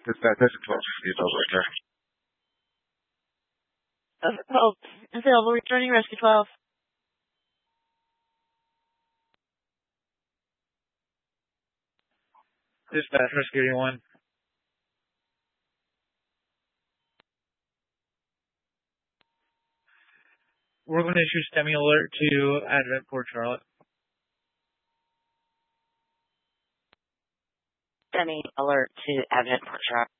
Dispatch, that's 12 details right there. Available, returning rescue 12. Dispatch, rescue 81. We're going to issue STEMI alert to Advent Port Charlotte. STEMI alert to Advent Port Charlotte.